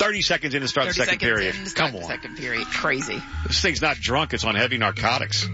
30 seconds in to start the second period. Come on. Second period. Crazy. This thing's not drunk. It's on heavy narcotics.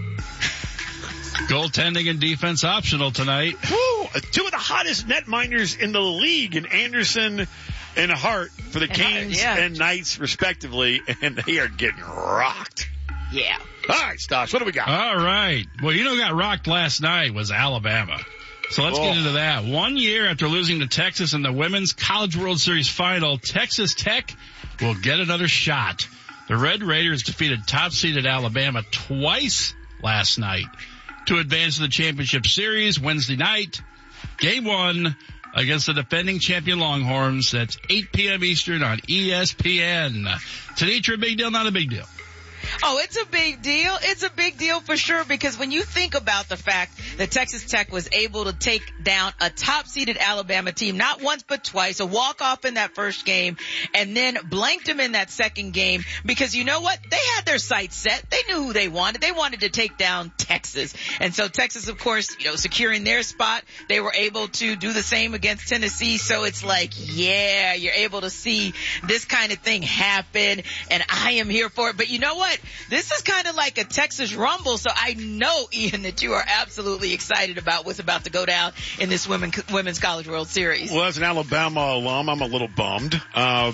Goaltending and defense optional tonight. Woo! Two of the hottest netminders in the league, in Anderson and Hart for the Canes and Knights, respectively, and they are getting rocked. Yeah. All right, Stosh, what do we got? All right. Well, who got rocked last night was Alabama. So let's get into that. 1 year after losing to Texas in the Women's College World Series final, Texas Tech will get another shot. The Red Raiders defeated top-seeded Alabama twice last night to advance to the championship series Wednesday night. Game 1 against the defending champion Longhorns. That's 8 p.m. Eastern on ESPN. Tanitra, big deal, not a big deal? Oh, it's a big deal. It's a big deal for sure, because when you think about the fact that Texas Tech was able to take down a top-seeded Alabama team, not once but twice, a walk-off in that first game, and then blanked them in that second game, because you know what? They had their sights set. They knew who they wanted. They wanted to take down Texas. And so Texas, of course, securing their spot, they were able to do the same against Tennessee. So it's like, yeah, you're able to see this kind of thing happen, and I am here for it. But you know what? This is kind of like a Texas Rumble, so I know, Ian, that you are absolutely excited about what's about to go down in this Women's College World Series. Well, as an Alabama alum, I'm a little bummed, but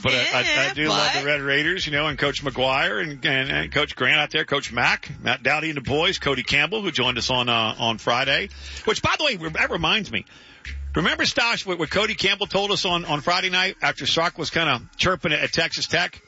I do love the Red Raiders, and Coach McGuire and Coach Grant out there, Coach Matt Dowdy and the boys, Cody Campbell, who joined us on Friday, which, by the way, that reminds me. Remember, Stosh, what Cody Campbell told us on Friday night after Sark was kind of chirping at Texas Tech?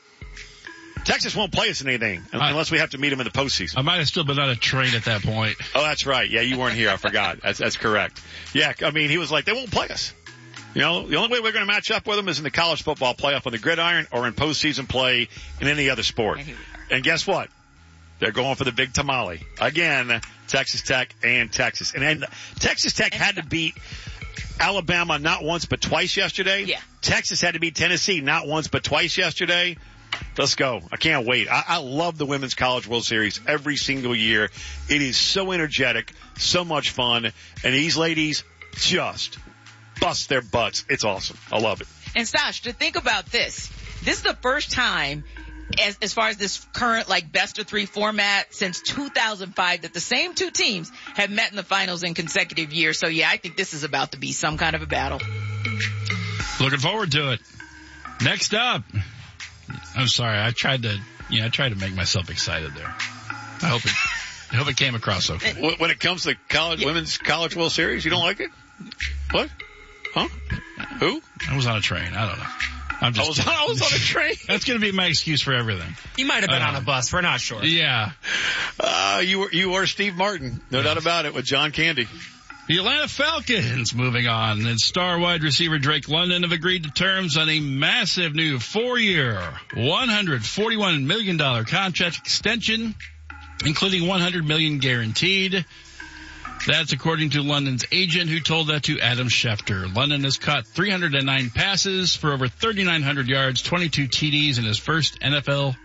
Texas won't play us in anything unless we have to meet them in the postseason. I might have still been on a train at that point. Oh, that's right. Yeah, you weren't here. I forgot. That's correct. Yeah, I mean, he was like, they won't play us. The only way we're going to match up with them is in the college football playoff on the gridiron or in postseason play in any other sport. And guess what? They're going for the big tamale. Again, Texas Tech and Texas. And then Texas Tech had to beat Alabama not once but twice yesterday. Yeah. Texas had to beat Tennessee not once but twice yesterday. Let's go. I can't wait. I love the Women's College World Series every single year. It is so energetic, so much fun, and these ladies just bust their butts. It's awesome. I love it. And Stash, to think about this is the first time as far as this current best of 3 format since 2005 that the same two teams have met in the finals in consecutive years. So yeah, I think this is about to be some kind of a battle. Looking forward to it. Next up. I'm sorry. I tried to make myself excited there. I hope it came across okay. When it comes to Women's College World Series, you don't like it? What? Huh? Who? I was on a train. I don't know. I was on a train. That's going to be my excuse for everything. You might have been on a bus. We're not sure. Yeah. You were Steve Martin. No doubt about it, with John Candy. The Atlanta Falcons moving on, and star wide receiver Drake London have agreed to terms on a massive new 4-year, $141 million contract extension, including $100 million guaranteed. That's according to London's agent, who told that to Adam Schefter. London has caught 309 passes for over 3,900 yards, 22 TDs in his first 4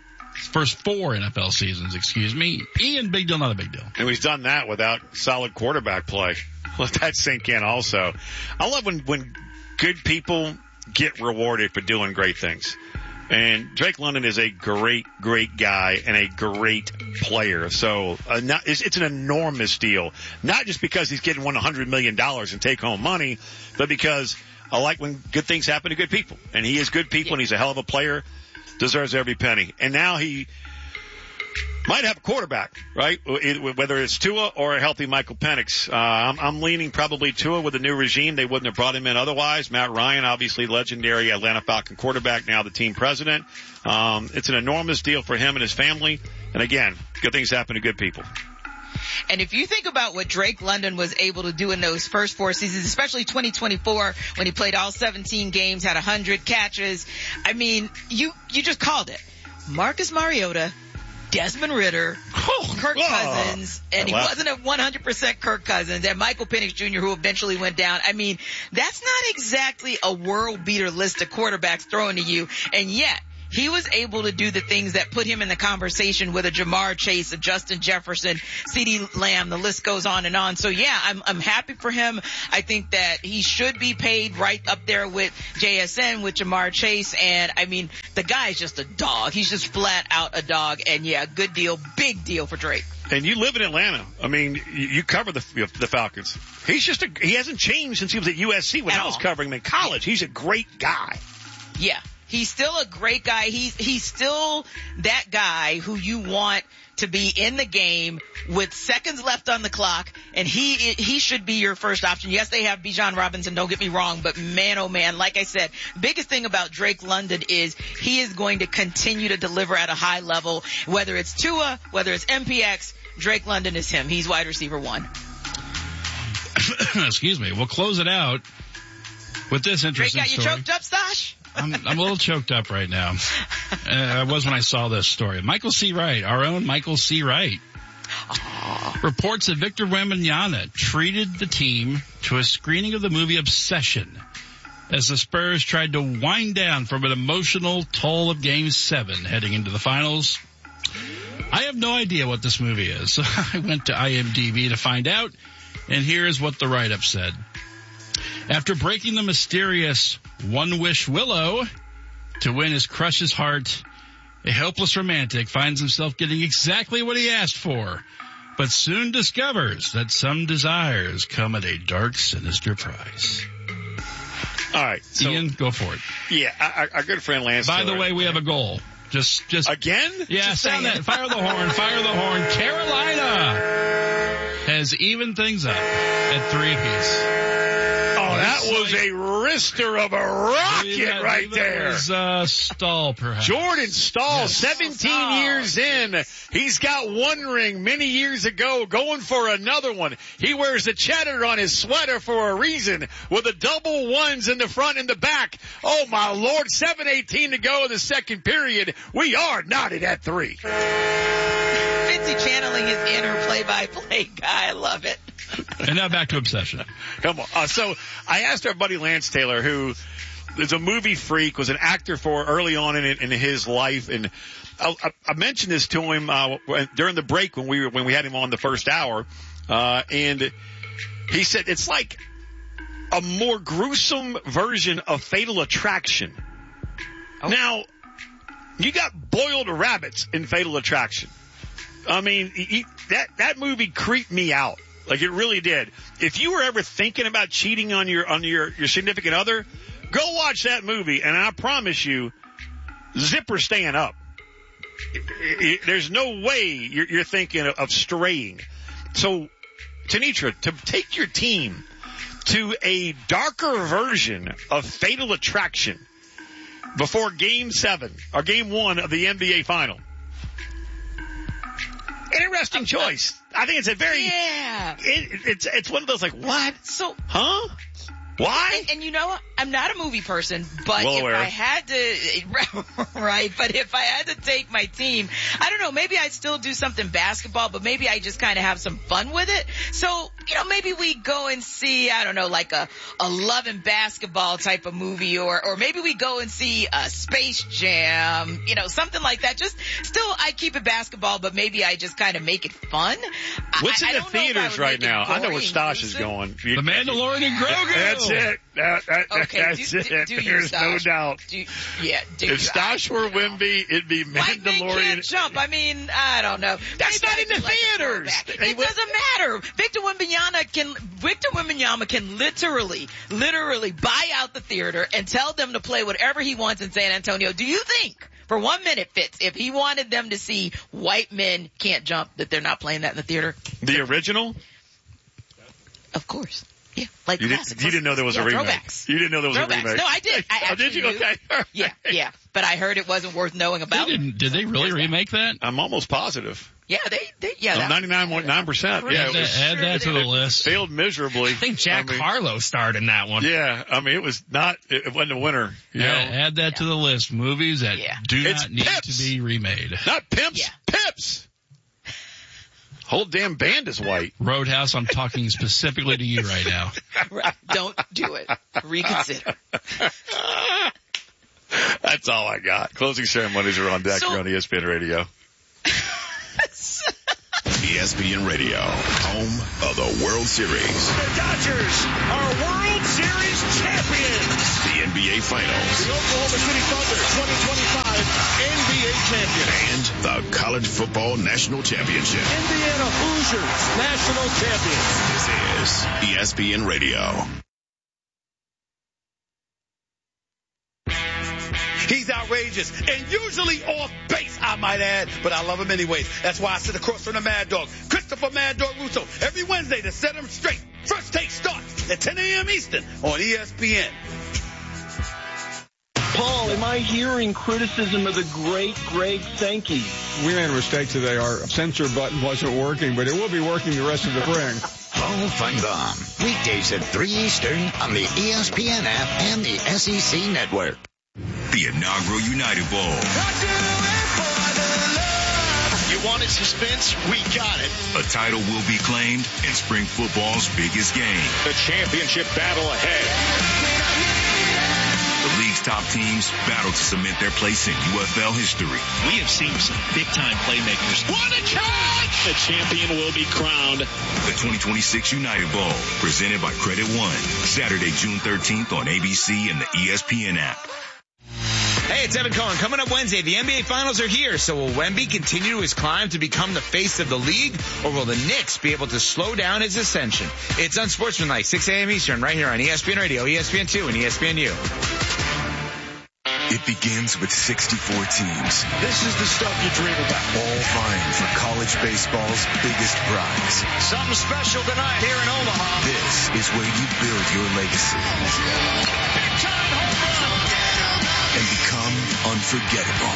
NFL seasons, Ian, big deal, not a big deal. And he's done that without solid quarterback play. Let that sink in also. I love when good people get rewarded for doing great things. And Drake London is a great, great guy and a great player. So it's an enormous deal. Not just because he's getting $100 million in take-home money, but because I like when good things happen to good people. And he is good people, and he's a hell of a player. Deserves every penny. And now he might have a quarterback, right? Whether it's Tua or a healthy Michael Penix. I'm leaning probably Tua with the new regime. They wouldn't have brought him in otherwise. Matt Ryan, obviously legendary Atlanta Falcon quarterback, now the team president. It's an enormous deal for him and his family. And again, good things happen to good people. And if you think about what Drake London was able to do in those first 4 seasons, especially 2024 when he played all 17 games, had 100 catches, I mean, you just called it. Marcus Mariota, Desmond Ridder, Kirk Cousins, and he wasn't at 100% Kirk Cousins, and Michael Penix Jr., who eventually went down. I mean, that's not exactly a world beater list of quarterbacks thrown to you, and yet he was able to do the things that put him in the conversation with a Jamar Chase, a Justin Jefferson, CeeDee Lamb. The list goes on and on. So yeah, I'm happy for him. I think that he should be paid right up there with JSN, with Jamar Chase. And I mean, the guy's just a dog. He's just flat out a dog. And yeah, good deal, big deal for Drake. And you live in Atlanta. I mean, you cover the Falcons. He hasn't changed since he was at USC when I was covering him in college. He's a great guy. Yeah. He's still a great guy. He's still that guy who you want to be in the game with seconds left on the clock, and he should be your first option. Yes, they have Bijan Robinson, don't get me wrong, but man, oh man, like I said, biggest thing about Drake London is he is going to continue to deliver at a high level, whether it's Tua, whether it's MPX, Drake London is him. He's wide receiver 1. Excuse me. We'll close it out with this interesting Drake got you story. choked up, Stash? I'm a little choked up right now. I was when I saw this story. Michael C. Wright, our own Michael C. Wright, reports that Victor Wembanyama treated the team to a screening of the movie Obsession as the Spurs tried to wind down from an emotional toll of Game 7 heading into the finals. I have no idea what this movie is, so I went to IMDb to find out, and here's what the write-up said. After breaking the mysterious One Wish Willow to win his crush's heart, a helpless romantic finds himself getting exactly what he asked for, but soon discovers that some desires come at a dark, sinister price. All right. So, Ian, go for it. Yeah, our good friend Lance By Taylor. the way, we have a goal. Just again? Yeah, just sound that. Fire the horn. Fire the horn. Carolina has evened things up at 3 apiece. Oh, that was a wrister of a rocket right there. It was Stahl, perhaps. Jordan Stahl, Yes. 17 years in. He's got one ring many years ago, going for another one. He wears the cheddar on his sweater for a reason, with the double ones in the front and the back. Oh, my Lord, 7:18 to go in the second period. We are knotted at 3. Fitzy channeling his inner play-by-play guy. I love it. And now back to Obsession. Come on. So I asked our buddy Lance Taylor, who is a movie freak, was an actor for early on in his life, and I mentioned this to him during the break when we had him on the first hour, and he said it's like a more gruesome version of Fatal Attraction. Oh. Now, you got boiled rabbits in Fatal Attraction. I mean, that movie creeped me out. Like, it really did. If you were ever thinking about cheating on your significant other, go watch that movie, and I promise you, zipper staying up. There's no way you're thinking of straying. So, Tanitra, to take your team to a darker version of Fatal Attraction before Game 7 or Game 1 of the NBA Final. Interesting choice. I think it's a very, it's one of those like, what? So, huh? Why? And you know, I'm not a movie person, but if I had to, right, but if I had to take my team, I don't know, maybe I'd still do something basketball, but maybe I just kind of have some fun with it. So, you know, maybe we go and see, I don't know, like a Love and Basketball type of movie, or maybe we go and see a Space Jam, you know, something like that. Just still, I keep it basketball, but maybe I just kind of make it fun. What's in the theaters right now? I know where Stash is going. The Mandalorian and Grogu. That's it. That's it. There's no doubt. If Stash were Wemby, it'd be Mandalorian. White man can't jump. I mean, I don't know. That's not in the theaters. It doesn't matter. Victor Wembanyama can literally buy out the theater and tell them to play whatever he wants in San Antonio. Do you think, for 1 minute, Fitz, if he wanted them to see White Men Can't Jump, that they're not playing that in the theater? The original? Of course. Yeah, like you didn't know there was a remake. Throwbacks. You didn't know there was a remake. No, I did. I actually did you? Okay. Yeah. But I heard it wasn't worth knowing about. Did they really remake that? I'm almost positive. Yeah, they 99.9%. Yeah, add that to the list. Failed miserably. I think Jack Harlow starred in that one. Yeah, I mean, it wasn't a winner. You know? Add that to the list. Movies that do not need to be remade. Not Pimps. Pips. Whole damn band is white. Roadhouse, I'm talking specifically to you right now. Right. Don't do it. Reconsider. That's all I got. Closing ceremonies are on deck here on ESPN Radio. ESPN Radio, home of the World Series. The Dodgers are World Series champions. The NBA Finals. The Oklahoma City Thunder 2025 NBA champion. And the College Football National Championship. Indiana Hoosiers national champions. This is ESPN Radio. He's outrageous and usually off base, I might add, but I love him anyways. That's why I sit across from the Mad Dog, Christopher Mad Dog Russo, every Wednesday to set him straight. First Take starts at 10 a.m. Eastern on ESPN. Paul, am I hearing criticism of the great Greg Sankey? We made a mistake today. Our censor button wasn't working, but it will be working the rest of the spring. Paul Feinbaum, weekdays at 3 Eastern on the ESPN app and the SEC network. The inaugural United Bowl. You wanted suspense? We got it. A title will be claimed in spring football's biggest game. The championship battle ahead. The league's top teams battle to cement their place in UFL history. We have seen some big-time playmakers. What a catch! The champion will be crowned. The 2026 United Bowl, presented by Credit One. Saturday, June 13th on ABC and the ESPN app. Hey, it's Evan Cohen. Coming up Wednesday, the NBA Finals are here. So will Wemby continue his climb to become the face of the league, or will the Knicks be able to slow down his ascension? It's Unsportsmanlike, 6 a.m. Eastern, right here on ESPN Radio, ESPN2, and ESPNU. It begins with 64 teams. This is the stuff you dream about. All vying for college baseball's biggest prize. Something special tonight here in Omaha. This is where you build your legacy. Big time home run. And become unforgettable.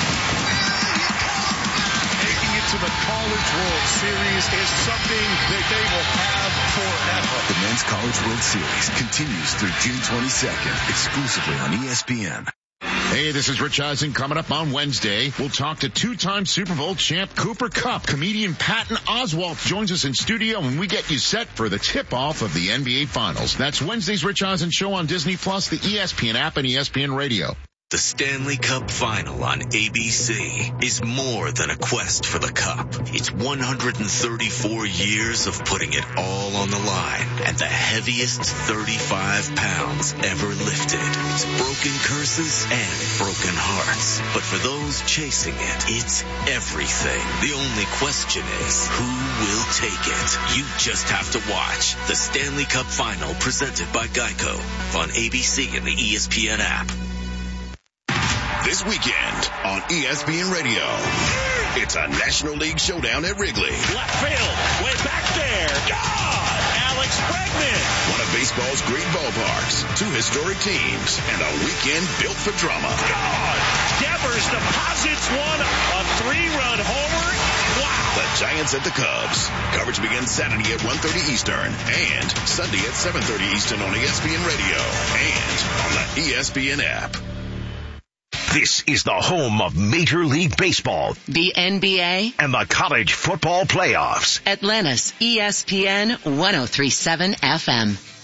Making it to the College World Series is something that they will have forever. The Men's College World Series continues through June 22nd, exclusively on ESPN. Hey, this is Rich Eisen. Coming up on Wednesday, we'll talk to two-time Super Bowl champ Cooper Kupp. Comedian Patton Oswalt joins us in studio when we get you set for the tip-off of the NBA Finals. That's Wednesday's Rich Eisen show on Disney+, the ESPN app, and ESPN Radio. The Stanley Cup Final on ABC is more than a quest for the cup. It's 134 years of putting it all on the line and the heaviest 35 pounds ever lifted. It's broken curses and broken hearts. But for those chasing it, it's everything. The only question is, who will take it? You just have to watch the Stanley Cup Final presented by Geico on ABC and the ESPN app. This weekend on ESPN Radio, it's a National League showdown at Wrigley. Left field, way back there. God! Alex Bregman. One of baseball's great ballparks, two historic teams, and a weekend built for drama. God! Devers deposits one, a three-run homer. Wow! The Giants at the Cubs. Coverage begins Saturday at 1:30 Eastern and Sunday at 7:30 Eastern on ESPN Radio and on the ESPN app. This is the home of Major League Baseball, the NBA, and the college football playoffs. Atlanta's ESPN 1037 FM.